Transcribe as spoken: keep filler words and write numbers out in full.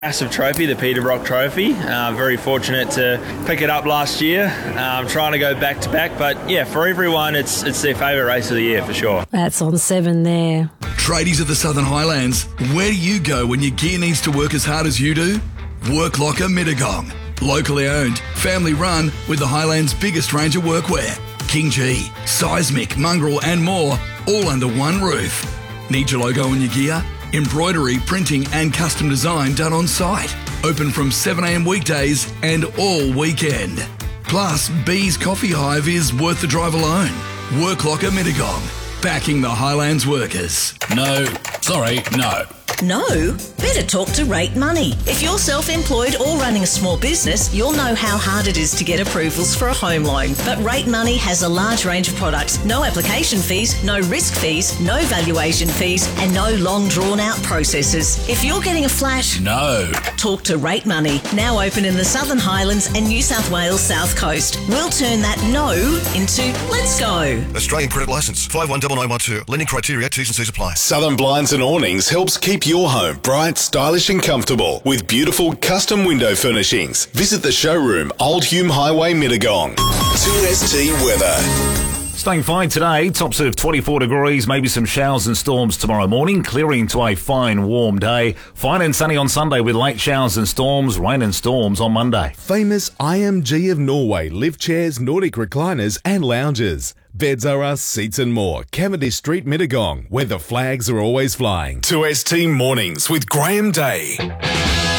Massive trophy, the Peter Brock Trophy. Uh, very fortunate to pick it up last year. I'm um, trying to go back to back, but yeah, for everyone, it's it's their favourite race of the year for sure. That's on seven there. Tradies of the Southern Highlands, where do you go when your gear needs to work as hard as you do? Work Locker Mittagong. Locally owned, family run, with the Highlands' biggest range of workwear. King G, Seismic, Mongrel and more, all under one roof. Need your logo on your gear? Embroidery, printing and custom design done on site. Open from seven a m weekdays and all weekend. Plus, B's Coffee Hive is worth the drive alone. Work Locker Mittagong, backing the Highlands workers. No, sorry, no. No? Better talk to Rate Money. If you're self-employed or running a small business, you'll know how hard it is to get approvals for a home loan. But Rate Money has a large range of products. No application fees, no risk fees, no valuation fees, and no long drawn-out processes. If you're getting a flash, no. Talk to Rate Money. Now open in the Southern Highlands and New South Wales South Coast. We'll turn that no into let's go. Australian Credit Licence five one nine nine one two. Lending criteria, T's and C's apply. Southern Blinds and Awnings helps keep your home bright, stylish and comfortable with beautiful custom window furnishings. Visit the showroom, Old Hume Highway, Mittagong. two S T weather. Staying fine today, tops of twenty-four degrees, maybe some showers and storms tomorrow morning, clearing to a fine warm day. Fine and sunny on Sunday with late showers and storms, rain and storms on Monday. Famous I M G of Norway lift chairs, Nordic recliners and lounges. Beds are us, seats and more. Cavendish Street, Mittagong, where the flags are always flying. two S T Mornings with Graham Day.